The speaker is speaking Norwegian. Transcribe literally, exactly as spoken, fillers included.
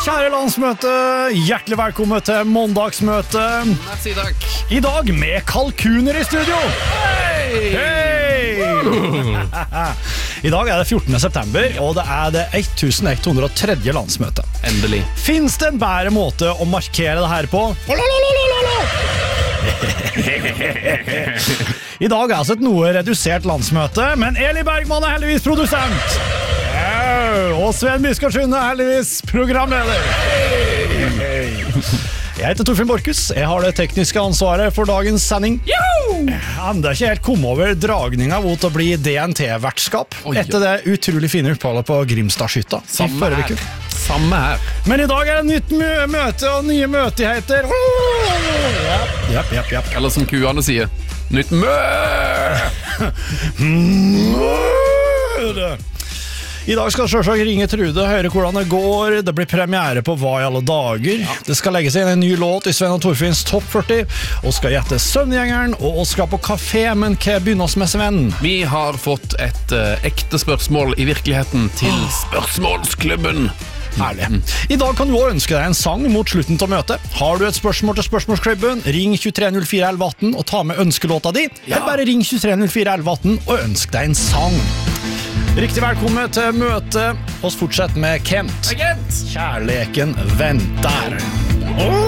Kjære landsmøte, hjertelig velkommen til måndagsmøte. Merci, takk. I dag med kalkuner i studio. Hei! Hei! I dag er det fjortende september, og det er det eleven hundre og tredje landsmøte. Endelig. Finns det en bedre måte å markere det her på? I dag er altså et noe redusert landsmøte, men Eli Bergman er heldigvis produsent. Og Sven Biskarsund er heldigvis programleder. Jeg heter Torfinn Borkus. Jeg har det tekniske ansvaret for dagens sending. Enda ikke helt kom over dragninga mot å bli D N T-vertskap etter det utrolig fine oppholdet på Grimstadshytta. Samme her. Samme her. Men i dag er det nytt mø møte og nye møtigheter. Japp, japp, japp. Eller som kuene sier, nytt mø! Mø! I dag skal selvsagt ringe Trude og høre hvordan det går. Det blir premiere på Hva i alle dager. Ja. Det skal legges inn en ny låt i Sven og Torfinns Topp førti, og skal gjette Søvngjengeren, og skal på kafé, men hva begynner oss med, Sven? Vi har fått et uh, ekte spørsmål i virkeligheten til Spørsmålsklubben. Herlig. I dag kan du også ønske deg en sang mot slutten til møtet. Har du et spørsmål til Spørsmålsklubben, ring tjuetre null fire elleve atten og ta med ønskelåta di. Ja. Eller bare ring tjuetre null fire elleve atten og ønsk deg en sang. Riktig velkommen til møte. Oss fortsett med Kent. Kent! Kjærleken venter. Oh!